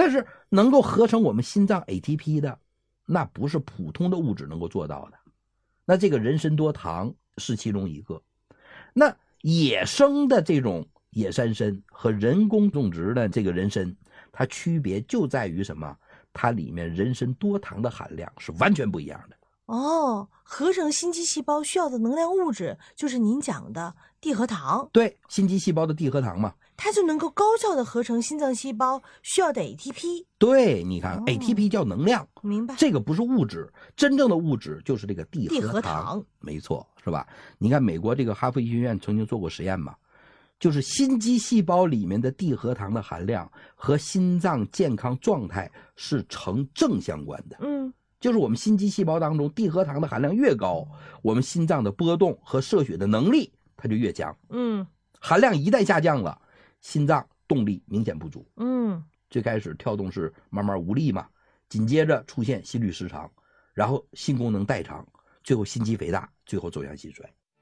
但是能够合成我们心脏 ATP 的，那不是普通的物质能够做到的。那这个人参多糖是其中一个。那野生的这种野山参和人工种植的这个人参，它区别就在于什么？它里面人参多糖的含量是完全不一样的。 合成心肌细胞需要的能量物质就是您讲的地核糖。 对，心肌细胞的地核糖嘛， 它就能够高效的合成心脏细胞需要的 ATP。 对，你看、ATP 叫能量， 明白？ 这个不是物质，真正的物质就是这个地核糖， 没错，是吧？你看美国这个哈佛医学院曾经做过实验嘛，就是心肌细胞里面的地核糖的含量和心脏健康状态是成正相关的。就是我们心肌细胞当中地核糖的含量越高，我们心脏的波动和射血的能力它就越强。含量一旦下降了，心脏动力明显不足。最开始跳动是慢慢无力嘛，紧接着出现心律失常，然后心功能代偿，最后心肌肥大，最后走向心衰。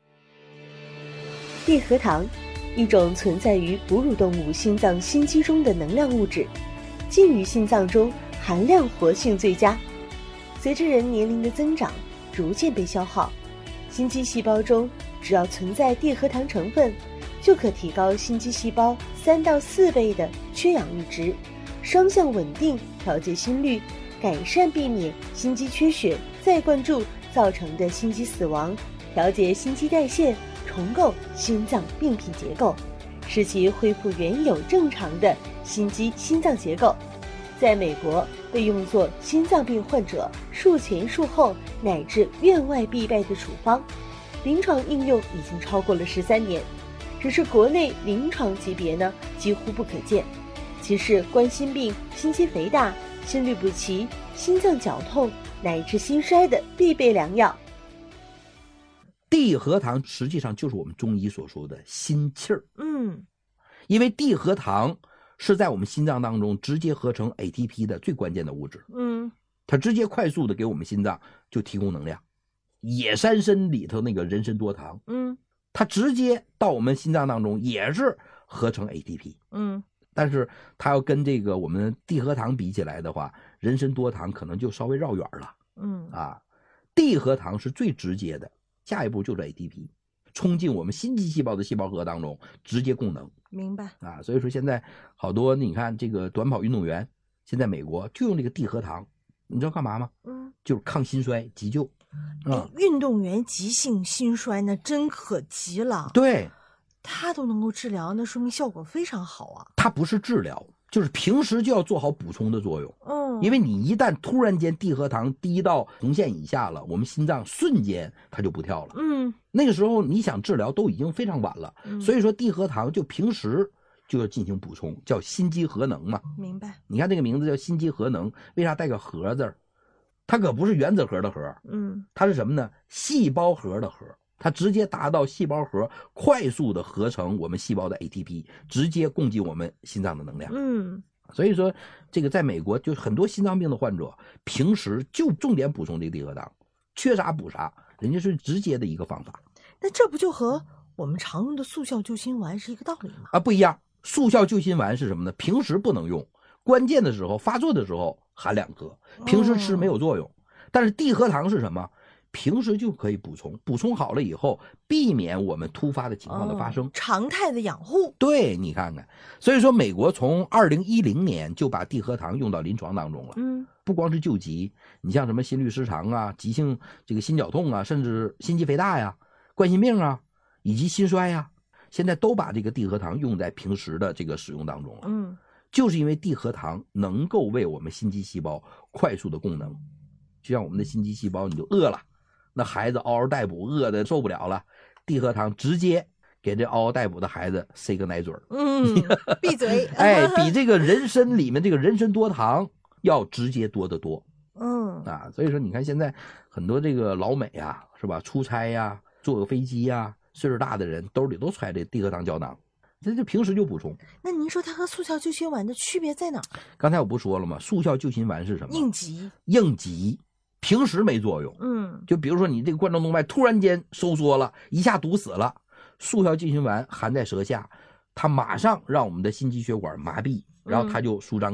地核糖，一种存在于哺乳动物心脏心肌中的能量物质，浸于心脏中，含量活性最佳。随着人年龄的增长，逐渐被消耗。心肌细胞中只要存在地核糖成分，就可提高心肌细胞3到4倍的缺氧阈值，双向稳定调节心率，改善避免心肌缺血再灌注造成的心肌死亡，调节心肌代谢，重构心脏病变结构，使其恢复原有正常的心肌心脏结构。在美国被用作心脏病患者术前术后乃至院外必备的处方，临床应用已经超过了13年，只是国内临床级别呢几乎不可见。其是冠心病、心肌肥大、心律不齐、心脏绞痛乃至心衰的必备良药。 地核糖实际上就是我们中医所说的心气儿。因为地核糖是在我们心脏当中直接合成 ATP 的最关键的物质。它直接快速的给我们心脏就提供能量。野山参里头那个人参多糖，它直接到我们心脏当中也是合成 ATP。但是它要跟这个我们地核糖比起来的话，人参多糖可能就稍微绕远了。地核糖是最直接的，下一步就是 ATP。冲进我们心肌细胞的细胞核当中，直接供能。 明白所以说现在好多你看这个短跑运动员，现在美国就用这个地核糖，你知道干嘛吗？就是抗心衰急救。 运动员急性心衰那真可急了。 对， 他都能够治疗，那说明效果非常好啊。 它不是治疗，就是平时就要做好补充的作用。因为你一旦突然间地核糖低到红线以下了，我们心脏瞬间它就不跳了。那个时候你想治疗都已经非常晚了。所以说地核糖就平时就要进行补充，叫心肌核能嘛。 明白。 你看这个名字叫心肌核能，为啥带个核字？它可不是原子核的核，它是什么呢？细胞核的核。它直接达到细胞核快速的合成我们细胞的 ATP， 直接供给我们心脏的能量。所以说这个在美国就很多心脏病的患者平时就重点补充这个地核糖，缺啥补啥，人家是直接的一个方法。 那这不就和我们常用的速效救心丸是一个道理吗？ 不一样。速效救心丸是什么呢？平时不能用，关键的时候发作的时候含2颗，平时吃没有作用。但是地核糖是什么？平时就可以补充，补充好了以后，避免我们突发的情况的发生， 常态的养护。 对，你看看，所以说美国从2010年就把地核糖用到临床当中了。不光是救急，你像什么心律失常啊、急性这个心绞痛啊，甚至心肌肥大呀、冠心病啊，以及心衰呀，现在都把这个地核糖用在平时的这个使用当中了。就是因为地核糖能够为我们心肌细胞快速的供能，就像我们的心肌细胞，你就饿了。那孩子嗷嗷待哺，饿得受不了了，地核糖直接给这嗷嗷待哺的孩子塞个奶嘴。 闭嘴。 比这个人参里面这个人参多糖要直接多得多。所以说你看现在很多这个老美啊，是吧？出差呀，坐个飞机呀，岁数大的人兜里都揣这地核糖胶囊，这就平时就补充。 那您说它和速效救心丸的区别在哪？ 刚才我不说了吗？速效救心丸是什么？ 应急。 平时没作用。就比如说你这个冠状动脉突然间收缩了，一下堵死了，速效救心丸含在舌下，它马上让我们的心肌血管麻痹，然后它就舒张